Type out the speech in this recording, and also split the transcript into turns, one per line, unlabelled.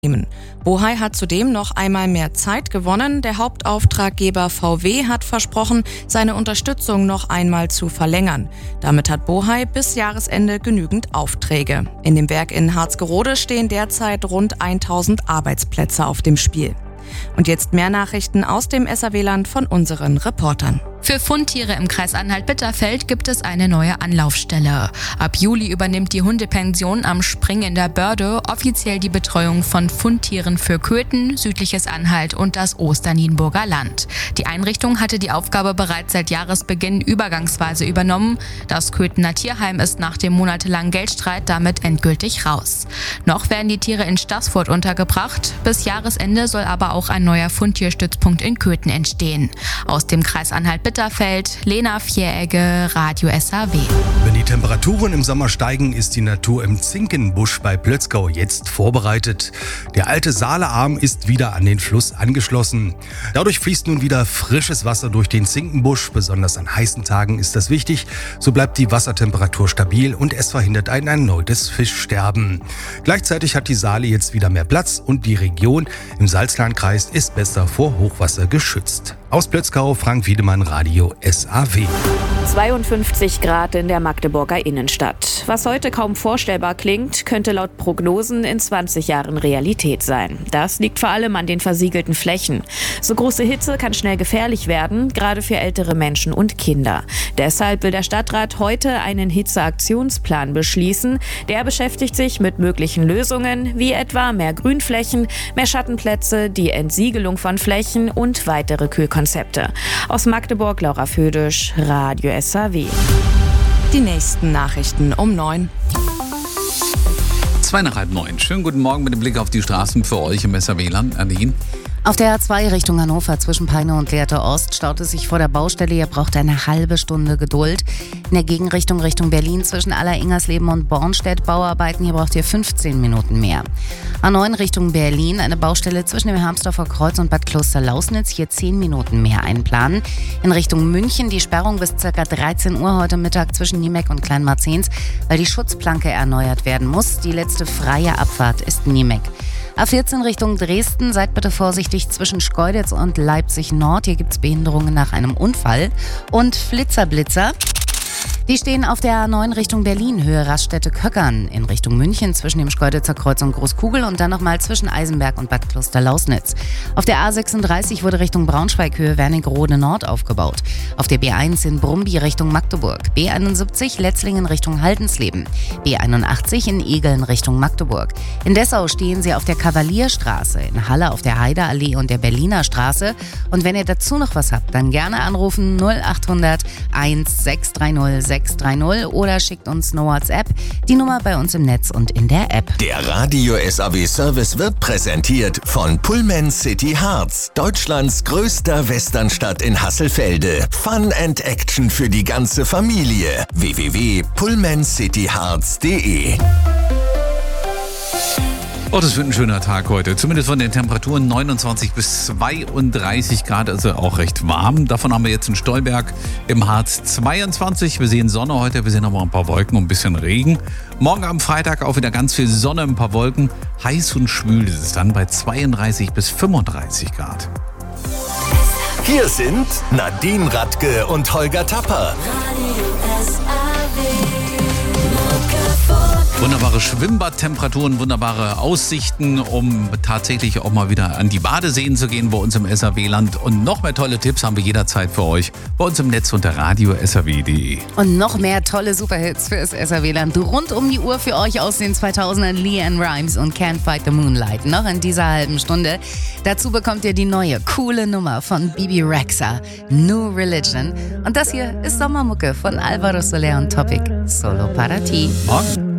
Bohai hat zudem noch einmal mehr Zeit gewonnen. Der Hauptauftraggeber VW hat versprochen, seine Unterstützung noch einmal zu verlängern. Damit hat Bohai bis Jahresende genügend Aufträge. In dem Werk in Harzgerode stehen derzeit rund 1000 Arbeitsplätze auf dem Spiel. Und jetzt mehr Nachrichten aus dem SAW-Land von unseren Reportern.
Für Fundtiere im Kreis Anhalt-Bitterfeld gibt es eine neue Anlaufstelle. Ab Juli übernimmt die Hundepension am Spring in der Börde offiziell die Betreuung von Fundtieren für Köthen, südliches Anhalt und das Osternienburger Land. Die Einrichtung hatte die Aufgabe bereits seit Jahresbeginn übergangsweise übernommen. Das Köthener Tierheim ist nach dem monatelangen Geldstreit damit endgültig raus. Noch werden die Tiere in Staßfurt untergebracht. Bis Jahresende soll aber auch ein neuer Fundtierstützpunkt in Köthen entstehen. Aus dem Kreis Anhalt-Bitterfeld, Lena Vieregge, Radio SAW.
Wenn die Temperaturen im Sommer steigen, ist die Natur im Zinkenbusch bei Plötzgau jetzt vorbereitet. Der alte Saalearm ist wieder an den Fluss angeschlossen. Dadurch fließt nun wieder frisches Wasser durch den Zinkenbusch. Besonders an heißen Tagen ist das wichtig. So bleibt die Wassertemperatur stabil und es verhindert ein erneutes Fischsterben. Gleichzeitig hat die Saale jetzt wieder mehr Platz und die Region im Salzlandkreis ist besser vor Hochwasser geschützt. Aus Plötzgau, Frank Wiedemann, Radio SAW.
52 Grad in der Magdeburger Innenstadt. Was heute kaum vorstellbar klingt, könnte laut Prognosen in 20 Jahren Realität sein. Das liegt vor allem an den versiegelten Flächen. So große Hitze kann schnell gefährlich werden, gerade für ältere Menschen und Kinder. Deshalb will der Stadtrat heute einen Hitzeaktionsplan beschließen. Der beschäftigt sich mit möglichen Lösungen, wie etwa mehr Grünflächen, mehr Schattenplätze, die Entsiegelung von Flächen und weitere Kühlkonzepte. Aus Magdeburg, Laura Födisch, Radio SAW.
Die nächsten Nachrichten um 9.
8:30. Schönen guten Morgen mit dem Blick auf die Straßen für euch im SAW-Land. Nadine.
Auf der A2 Richtung Hannover zwischen Peine und Lehrte Ost staut es sich vor der Baustelle. Ihr braucht eine halbe Stunde Geduld. In der Gegenrichtung Richtung Berlin zwischen Aller-Ingersleben und Bornstedt Bauarbeiten. Hier braucht ihr 15 Minuten mehr. A9 Richtung Berlin, eine Baustelle zwischen dem Hermsdorfer Kreuz und Bad Klosterlausnitz. Hier 10 Minuten mehr einplanen. In Richtung München die Sperrung bis ca. 13 Uhr heute Mittag zwischen Niemeck und Kleinmarzens, weil die Schutzplanke erneuert werden muss. Die letzte freie Abfahrt ist Niemeck. A14 Richtung Dresden, seid bitte vorsichtig zwischen Schkeuditz und Leipzig Nord. Hier gibt es Behinderungen nach einem Unfall. Und Flitzer-Blitzer. Die stehen auf der A9 Richtung Berlin, Höhe Raststätte-Köckern, in Richtung München zwischen dem Schkeuditzer Kreuz und Großkugel und dann nochmal zwischen Eisenberg und Bad Klosterlausnitz. Auf der A36 wurde Richtung Braunschweig, Höhe Wernigerode Nord aufgebaut. Auf der B1 in Brumby Richtung Magdeburg, B71 Letzlingen Richtung Haldensleben, B81 in Egeln Richtung Magdeburg. In Dessau stehen sie auf der Kavalierstraße, in Halle auf der Heideallee und der Berliner Straße. Und wenn ihr dazu noch was habt, dann gerne anrufen 0800 1630 630 oder schickt uns eine WhatsApp. Die Nummer bei uns im Netz und in der App.
Der Radio SAW Service wird präsentiert von Pullman City Harz, Deutschlands größter Westernstadt in Hasselfelde. Fun and Action für die ganze Familie. www.pullmancityharz.de.
Oh, das wird ein schöner Tag heute. Zumindest von den Temperaturen 29 bis 32 Grad, also auch recht warm. Davon haben wir jetzt in Stolberg im Harz 22. Wir sehen Sonne heute, wir sehen aber ein paar Wolken und ein bisschen Regen. Morgen am Freitag auch wieder ganz viel Sonne, ein paar Wolken. Heiß und schwül ist es dann bei 32 bis 35 Grad.
Hier sind Nadine Radke und Holger Tapper.
Wunderbare Schwimmbadtemperaturen, wunderbare Aussichten, um tatsächlich auch mal wieder an die Badeseen zu gehen bei uns im SAW-Land. Und noch mehr tolle Tipps haben wir jederzeit für euch bei uns im Netz unter radio-saw.de.
Und noch mehr tolle Superhits für das SAW-Land rund um die Uhr für euch aus den 2000ern. LeAnn Rimes und Can't Fight the Moonlight. Noch in dieser halben Stunde. Dazu bekommt ihr die neue, coole Nummer von Bibi Rexha, New Religion. Und das hier ist Sommermucke von Alvaro Soler und Topic. Solo para ti.
Morgen.